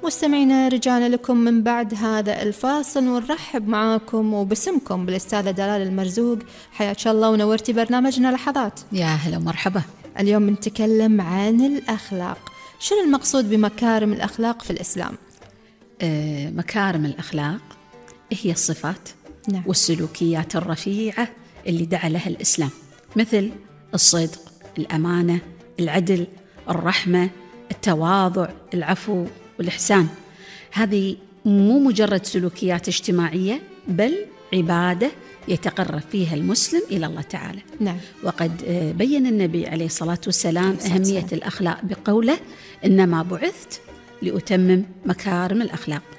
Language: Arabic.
مستمعينا رجعنا لكم من بعد هذا الفاصل، ونرحب معاكم وباسمكم بالأستاذة دلال المرزوق. حياك الله ونورتي برنامجنا لحظات. يا هلا ومرحبا. اليوم نتكلم عن الأخلاق. شنو المقصود بمكارم الأخلاق في الإسلام؟ مكارم الأخلاق هي الصفات نعم. والسلوكيات الرفيعة اللي دعا لها الإسلام، مثل الصدق، الأمانة، العدل، الرحمة، التواضع، العفو والإحسان. هذه مو مجرد سلوكيات اجتماعية، بل عبادة يتقرب فيها المسلم إلى الله تعالى. نعم. وقد بين النبي عليه الصلاة والسلام أهمية الأخلاق بقوله: إنما بعثت لأتمم مكارم الأخلاق.